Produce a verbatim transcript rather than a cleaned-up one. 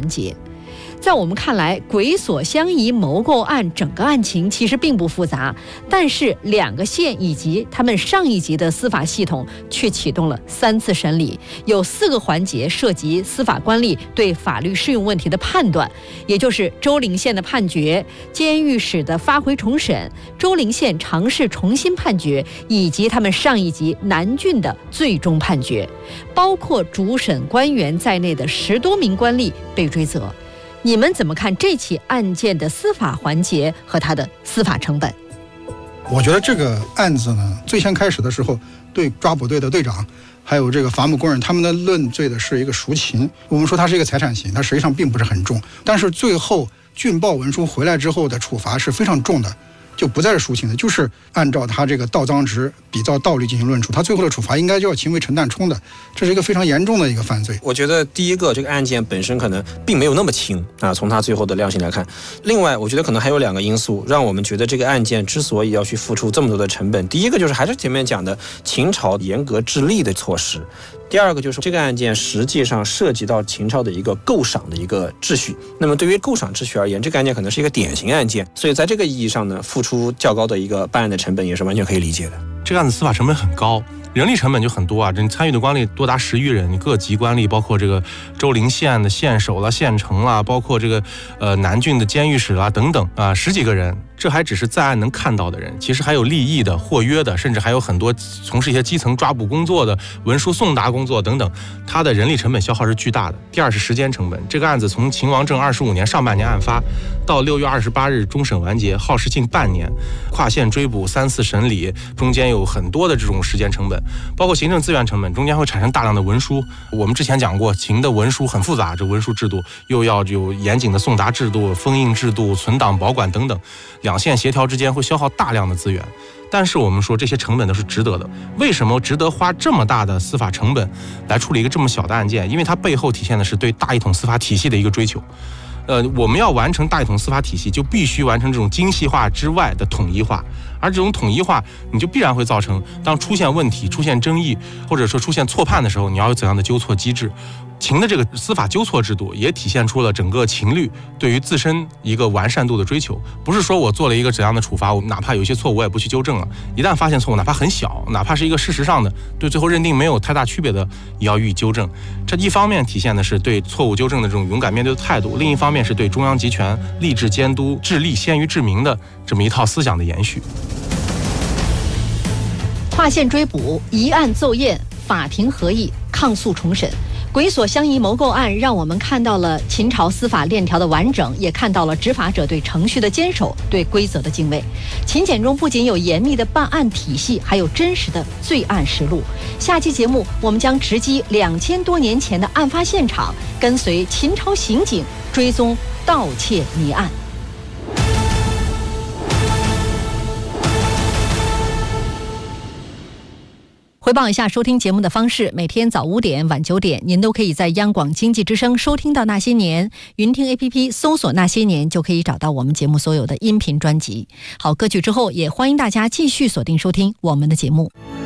环节。在我们看来，鬼所相宜谋购案整个案情其实并不复杂，但是两个县以及他们上一级的司法系统却启动了三次审理，有四个环节涉及司法官吏对法律适用问题的判断，也就是周陵县的判决、监狱使的发回重审、周陵县尝试重新判决，以及他们上一级南郡的最终判决，包括主审官员在内的十多名官吏被追责。你们怎么看这起案件的司法环节和它的司法成本？ 我觉得这个案子呢，最先开始的时候，对抓捕队的队长还有这个伐木工人，他们的论罪的是一个赎情，我们说它是一个财产刑，它实际上并不是很重，但是最后郡报文书回来之后的处罚是非常重的，就不再是赎情的，就是按照他这个盗赃值比照道律进行论处，他最后的处罚应该就要情为陈旦冲的，这是一个非常严重的一个犯罪。 我觉得第一个，这个案件本身可能并没有那么轻啊，从他最后的量刑来看。另外，我觉得可能还有两个因素让我们觉得这个案件之所以要去付出这么多的成本，第一个就是还是前面讲的秦朝严格治吏的措施。第二个就是这个案件实际上涉及到秦朝的一个构赏的一个秩序，那么对于构赏秩序而言，这个案件可能是一个典型案件，所以在这个意义上呢，付出较高的一个办案的成本也是完全可以理解的。 这个案子司法成本很高，人力成本就很多啊，这参与的官吏多达十余人，你各级官吏，包括这个周陵县的县守啦、县城啦，包括这个呃南郡的监狱使啦等等啊，十几个人。这还只是在案能看到的人，其实还有立议的、获约的，甚至还有很多从事一些基层抓捕工作的、文书送达工作等等，它的人力成本消耗是巨大的。第二是时间成本，这个案子从秦王政二十五年上半年案发到六月二十八日终审完结，耗时近半年，跨县追捕三次审理，中间有很多的这种时间成本，包括行政资源成本，中间会产生大量的文书。我们之前讲过，秦的文书很复杂，这文书制度又要有严谨的送达制度、封印制度、存档保管等等，两县协调之间会消耗大量的资源，但是我们说这些成本都是值得的。为什么值得花这么大的司法成本来处理一个这么小的案件？因为它背后体现的是对大一统司法体系的一个追求。呃，我们要完成大一统司法体系，就必须完成这种精细化之外的统一化，而这种统一化，你就必然会造成，当出现问题、出现争议，或者说出现错判的时候，你要有怎样的纠错机制？秦的这个司法纠错制度也体现出了整个秦律对于自身一个完善度的追求，不是说我做了一个怎样的处罚，我哪怕有一些错误我也不去纠正了，一旦发现错误，哪怕很小，哪怕是一个事实上的对最后认定没有太大区别的，也要予以纠正。这一方面体现的是对错误纠正的这种勇敢面对的态度，另一方面是对中央集权、吏治监督、治吏先于治民的这么一套思想的延续。 跨县追捕，一案奏验，法庭合议，抗诉重审。鬼所相宜谋购案让我们看到了秦朝司法链条的完整，也看到了执法者对程序的坚守，对规则的敬畏。秦简中不仅有严密的办案体系，还有真实的罪案实录。下期节目我们将直击两千多年前的案发现场，跟随秦朝刑警追踪盗窃谜案。回报一下收听节目的方式，每天早五点晚九点您都可以在央广经济之声收听到那些年，云听 A P P 搜索那些年就可以找到我们节目所有的音频专辑。好，歌曲之后也欢迎大家继续锁定收听我们的节目。